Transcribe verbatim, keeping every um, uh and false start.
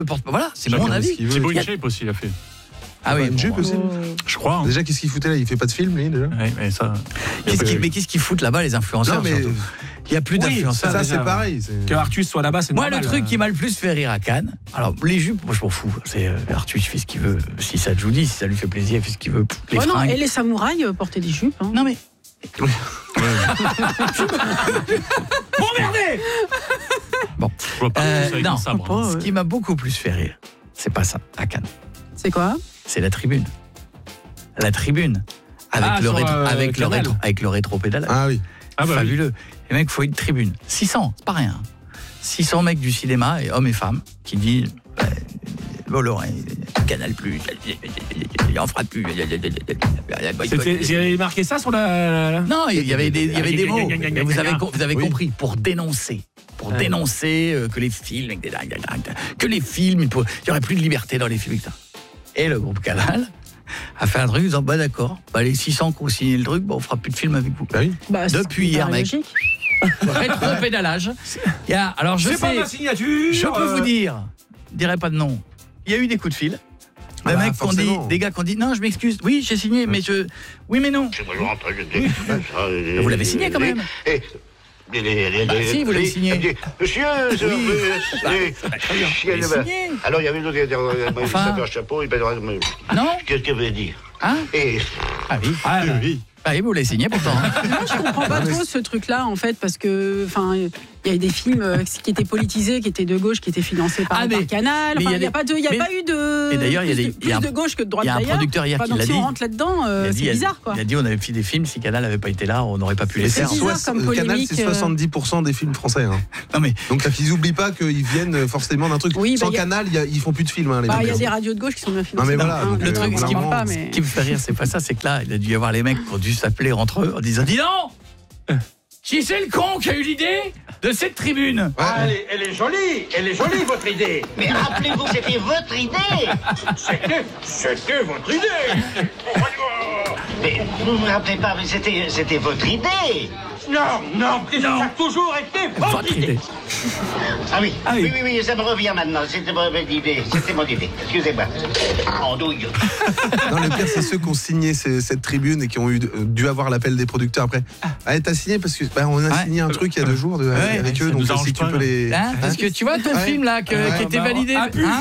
Voilà, c'est Chacun mon avis. Thibaut InShape aussi, il a fait. Ah oui, une jupe bon, aussi. Je crois. Hein. Déjà, qu'est-ce qu'il foutait là? Il fait pas de film, lui, déjà. Ouais, mais ça. Qu'est-ce qui, mais qu'est-ce qu'ils foutent là-bas, les influenceurs? Non, mais- surtout Il n'y a plus Oui, d'influenceurs. Ça, déjà, c'est pareil. c'est- Que Artus soit là-bas, c'est Moi, normal. le truc qui m'a le plus fait rire à Cannes, alors les jupes, moi je m'en fous. C'est euh, Arthus, il fait ce qu'il veut. Si ça te joue dit, si ça lui fait plaisir, il fait ce qu'il veut. Les Oh non, fringues. et les samouraïs euh, portaient des jupes. Hein. Non mais. Bon, merdez Je vois pas Euh, ça avec non, un sabre. pas, Ce ouais. qui m'a beaucoup plus fait rire, c'est pas ça à Cannes. C'est quoi? C'est la tribune. La tribune. Avec Ah, le sur, rétro, euh, avec le Canal. rétro, avec le rétro-pédalage. Ah oui. Ah bah oui. Fabuleux. Les mecs, il faut une tribune. six cents, c'est pas rien. six cents mecs du cinéma, et hommes et femmes, qui disent euh, Bolloré, Canal Plus, il en fera plus. C'était- J'ai marqué ça sur la. la- Non, il y avait des, il y avait des mots. Mais vous avez, vous avez Oui. compris, pour dénoncer. Pour Ouais. dénoncer euh, que les films, que les films, il faut- il y aurait plus de liberté dans les films. et cetera. Et le groupe Canal a fait un truc en disant bah d'accord, bah, les six cents qui ont signé le truc, bah, on fera plus de films avec vous. Ah oui. Bah, c'est Depuis hier, pas mec. logique. Rétro-pédalage. Il y a- Alors je C'est pas sais, ma signature je peux euh, vous dire, je dirais pas de nom. Il y a eu des coups de fil. Ah Des bah, mecs qui ont dit, forcément. des gars qui ont dit non, je m'excuse. Oui, j'ai signé, mais je, oui, mais non. Vous l'avez signé quand même. Et- les- les- les- Bah, les- si, vous l'avez les- signé. les- Monsieur, c'est- Oui. c'est- Bah, c'est- bah, très bien. si Vous elle l'avez va- signé. Alors il y avait l'autre, il y avait Enfin. un chapeau, il pèsera- mais- Non. Qu'est-ce que vous voulez dire? Hein Et Ah oui. Ah, Oui. Ah oui, vous l'avez signé pourtant. hein. Moi, je comprends pas trop ce truc-là, en fait, parce que, enfin, il y a des films euh, qui étaient politisés, qui étaient de gauche, qui étaient financés par, Ah, mais- par Canal. mais il y Enfin, a il n'y a des- pas de, il y a mais- pas eu de. Et d'ailleurs, il y a plus des- de- il y a plus un- de gauche que de droite il y a un d'ailleurs. producteur hier Enfin, qui donc, l'a si dit. on rentre là-dedans, euh, Il a dit, c'est il a- bizarre, quoi. Il a dit on avait fait des films, si Canal n'avait pas été là, on n'aurait pas pu les C'est faire. bizarre soix- comme euh, Canal, polémique, c'est euh. soixante-dix pour cent des films français. Hein. Non mais Donc, ils n'oublient pas qu'ils viennent forcément d'un truc. Oui, bah, Sans y a- Canal, il y a- ils font plus de films. Hein, les Bah, il y a mecs. des radios de gauche qui sont bien financées. mais voilà, hein, donc, le euh, truc, on ce qui, en vraiment, parle pas, ce mais. qui me fait rire, c'est pas ça, c'est que là, il a dû y avoir les mecs qui ont dû s'appeler entre eux en disant dis donc, qui c'est le con qui a eu l'idée de cette tribune? Ah, elle, est, elle est jolie, elle est jolie votre idée. mais rappelez-vous, c'était votre idée. C'était, c'était votre idée. Mais vous ne vous rappelez pas, mais c'était, c'était votre idée. Non, non, ça a toujours été votre, Votre idée. idée. Ah oui. Ah oui. oui, oui, oui, ça me revient maintenant. C'était mon idée. C'était mon idée. Excusez-moi. Andouille. Non, le pire, c'est ceux qui ont signé ces- cette tribune et qui ont eu, dû avoir l'appel des producteurs après. Ah, t'as signé parce que bah, on a Ouais. signé un truc il y a deux jours de- Ouais, avec ça eux, nous donc arrange si tu pas, peux là. les. Hein, parce que tu vois ton Ouais. film là que- Ouais, qui était bah, validé. ah, plus. hein